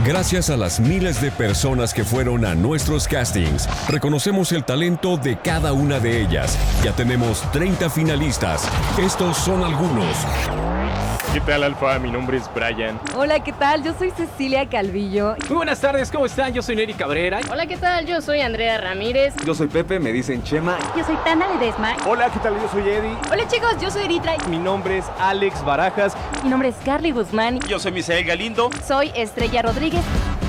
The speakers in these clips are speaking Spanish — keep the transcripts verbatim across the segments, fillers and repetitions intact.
Gracias a las miles de personas que fueron a nuestros castings, reconocemos el talento de cada una de ellas. Ya tenemos treinta finalistas. Estos son algunos. ¿Qué tal, Alfa? Mi nombre es Brian. Hola, ¿qué tal? Yo soy Cecilia Calvillo. Muy buenas tardes, ¿cómo están? Yo soy Neri Cabrera. Hola, ¿qué tal? Yo soy Andrea Ramírez. Yo soy Pepe, me dicen Chema. Yo soy Tana Ledesma. Hola, ¿qué tal? Yo soy Eddie. Hola, chicos, yo soy Eritra. Mi nombre es Alex Barajas. Mi nombre es Carly Guzmán. Yo soy Misael Galindo. Soy Estrella Rodríguez.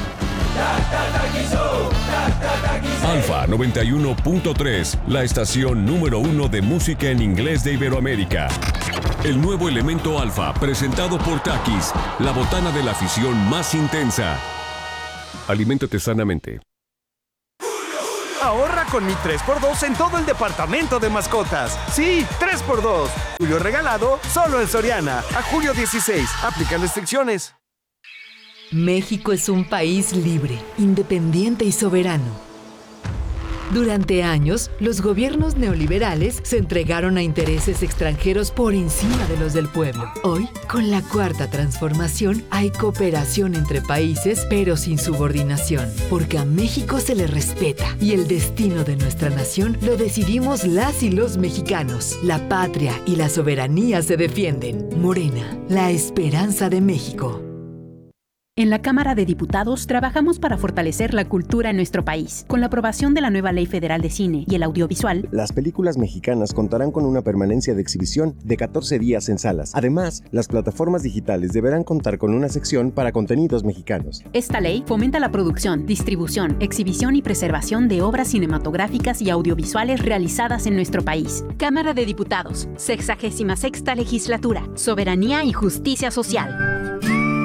Alfa noventa y uno punto tres, la estación número uno de música en inglés de Iberoamérica. El nuevo elemento Alfa, presentado por Takis, la botana de la afición más intensa. Aliméntate sanamente. Ahorra con mi tres por dos en todo el departamento de mascotas. Sí, tres por dos. Julio regalado solo en Soriana. A julio dieciséis. Aplican restricciones. México es un país libre, independiente y soberano. Durante años, los gobiernos neoliberales se entregaron a intereses extranjeros por encima de los del pueblo. Hoy, con la cuarta transformación, hay cooperación entre países, pero sin subordinación, porque a México se le respeta y el destino de nuestra nación lo decidimos las y los mexicanos. La patria y la soberanía se defienden. Morena, la esperanza de México. En la Cámara de Diputados trabajamos para fortalecer la cultura en nuestro país. Con la aprobación de la nueva Ley Federal de Cine y el Audiovisual, las películas mexicanas contarán con una permanencia de exhibición de catorce días en salas. Además, las plataformas digitales deberán contar con una sección para contenidos mexicanos. Esta ley fomenta la producción, distribución, exhibición y preservación de obras cinematográficas y audiovisuales realizadas en nuestro país. Cámara de Diputados, sexagésima sexta Legislatura, Soberanía y Justicia Social.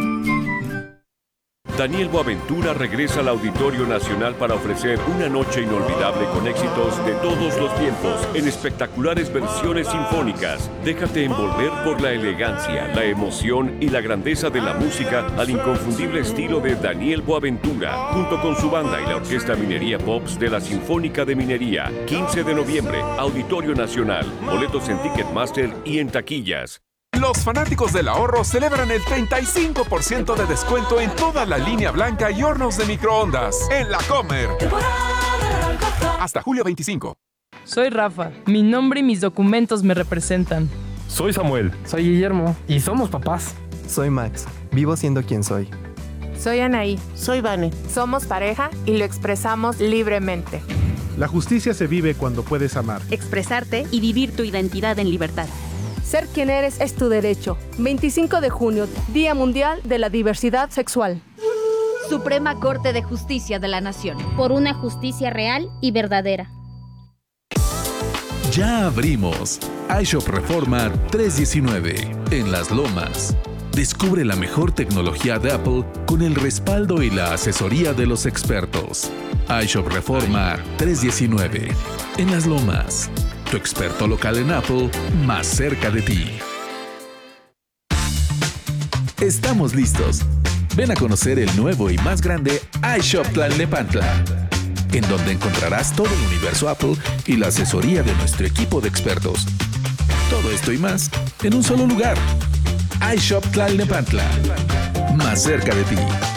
Daniel Boaventura regresa al Auditorio Nacional para ofrecer una noche inolvidable con éxitos de todos los tiempos en espectaculares versiones sinfónicas. Déjate envolver por la elegancia, la emoción y la grandeza de la música al inconfundible estilo de Daniel Boaventura, junto con su banda y la Orquesta Minería Pops de la Sinfónica de Minería. quince de noviembre, Auditorio Nacional. Boletos en Ticketmaster y en taquillas. Los fanáticos del ahorro celebran el treinta y cinco por ciento de descuento en toda la línea blanca y hornos de microondas en La Comer. Hasta julio veinticinco. Soy Rafa. Mi nombre y mis documentos me representan. Soy Samuel. Soy Guillermo. Y somos papás. Soy Max. Vivo siendo quien soy. Soy Anaí. Soy Vane. Somos pareja y lo expresamos libremente. La justicia se vive cuando puedes amar, expresarte y vivir tu identidad en libertad. Ser quien eres es tu derecho. veinticinco de junio, Día Mundial de la Diversidad Sexual. Suprema Corte de Justicia de la Nación. Por una justicia real y verdadera. Ya abrimos iShop Reforma trescientos diecinueve en Las Lomas. Descubre la mejor tecnología de Apple con el respaldo y la asesoría de los expertos. iShop Reforma trescientos diecinueve en Las Lomas. Tu experto local en Apple, más cerca de ti. Estamos listos. Ven a conocer el nuevo y más grande iShop Tlalnepantla, en donde encontrarás todo el universo Apple y la asesoría de nuestro equipo de expertos. Todo esto y más en un solo lugar. iShop Tlalnepantla, más cerca de ti.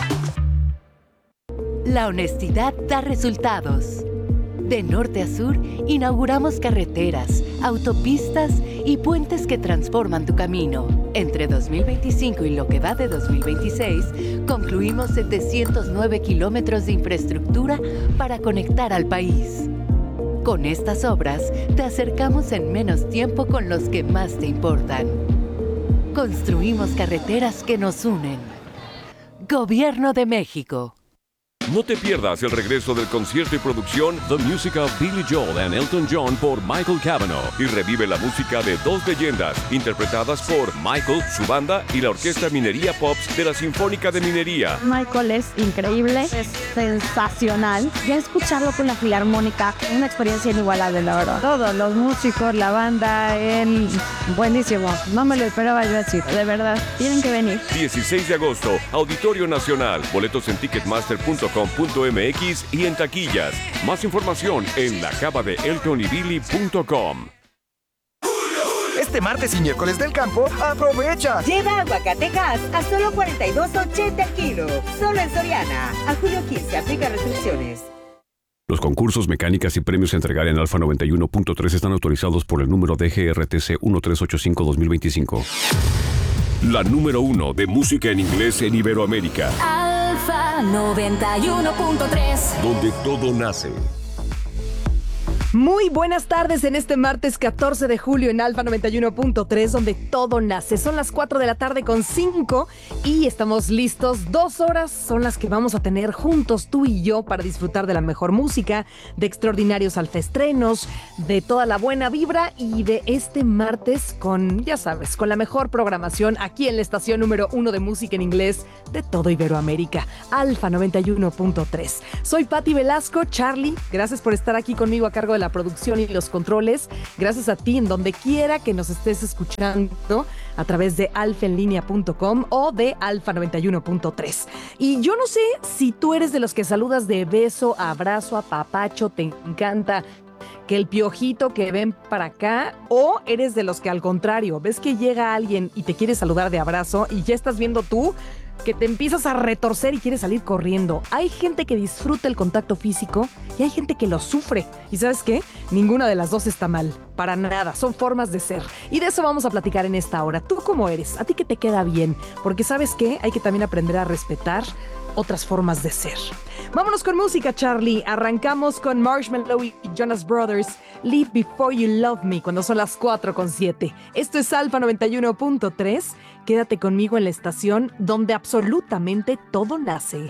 La honestidad da resultados. De norte a sur, inauguramos carreteras, autopistas y puentes que transforman tu camino. Entre dos mil veinticinco y lo que va de dos mil veintiséis, concluimos setecientos nueve kilómetros de infraestructura para conectar al país. Con estas obras, te acercamos en menos tiempo con los que más te importan. Construimos carreteras que nos unen. Gobierno de México. No te pierdas el regreso del concierto y producción The Music of Billy Joel and Elton John por Michael Cavanaugh y revive la música de dos leyendas interpretadas por Michael, su banda y la Orquesta Minería Pops de la Sinfónica de Minería. Michael es increíble, es sensacional. Ya escucharlo con la Filarmónica, una experiencia inigualable, la verdad. Todos los músicos, la banda, él, buenísimo. No me lo esperaba yo así, de verdad. Tienen que venir. dieciséis de agosto, Auditorio Nacional. Boletos en ticketmaster punto com punto m x y en taquillas. Más información en la cava de elton y billy punto com. Este martes y miércoles del campo, ¡aprovecha! Lleva aguacate gas a solo cuarenta y dos ochenta el kilo. Solo en Soriana. A julio quince, aplica restricciones. Los concursos, mecánicas y premios a entregar en Alfa noventa y uno punto tres están autorizados por el número D G R T C uno tres ocho cinco guión dos mil veinticinco. La número uno de música en inglés en Iberoamérica. Alfa noventa y uno punto tres. Donde todo nace. Muy buenas tardes en este martes catorce de julio en Alfa noventa y uno punto tres, donde todo nace. Son las cuatro de la tarde con cinco y estamos listos. Dos horas son las que vamos a tener juntos tú y yo para disfrutar de la mejor música, de extraordinarios alfaestrenos, de toda la buena vibra y de este martes con, ya sabes, con la mejor programación aquí en la estación número uno de música en inglés de todo Iberoamérica, Alfa noventa y uno punto tres. Soy Patti Velasco. Charlie, gracias por estar aquí conmigo a cargo de la producción y los controles. Gracias a ti en donde quiera que nos estés escuchando a través de alfa en línea punto com o de Alfa noventa y uno punto tres. Y yo no sé si tú eres de los que saludas de beso, abrazo, apapacho, te encanta que el piojito que ven para acá, o eres de los que al contrario, ves que llega alguien y te quiere saludar de abrazo y ya estás viendo tú que te empiezas a retorcer y quieres salir corriendo. Hay gente que disfruta el contacto físico y hay gente que lo sufre. ¿Y sabes qué? Ninguna de las dos está mal. Para nada. Son formas de ser. Y de eso vamos a platicar en esta hora. ¿Tú cómo eres? ¿A ti qué te queda bien? Porque ¿sabes qué? Hay que también aprender a respetar otras formas de ser. Vámonos con música, Charlie. Arrancamos con Marshmello y Jonas Brothers, Live Before You Love Me, cuando son las cuatro con siete. Esto es Alfa noventa y uno punto tres. Quédate conmigo en la estación donde absolutamente todo nace.